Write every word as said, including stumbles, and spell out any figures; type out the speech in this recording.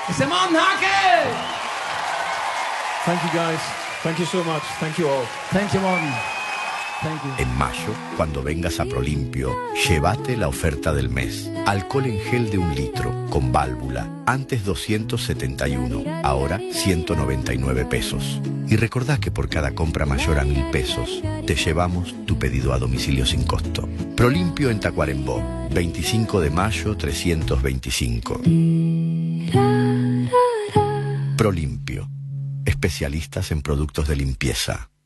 Simon Hake! Thank you guys. Thank you so much. Thank you all. Thank you, Morten. Thank you. En mayo, cuando vengas a Prolimpio, llévate la oferta del mes. Alcohol en gel de un litro, con válvula. Antes doscientos setenta y uno, ahora ciento noventa y nueve pesos. Y recordá que por cada compra mayor a mil pesos, te llevamos tu pedido a domicilio sin costo. Prolimpio en Tacuarembó, veinticinco de mayo trescientos veinticinco. Prolimpio, especialistas en productos de limpieza.